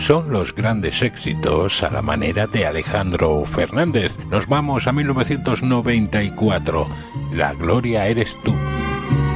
son los grandes éxitos a la manera de Alejandro Fernández. Nos vamos a 1994. La gloria eres tú.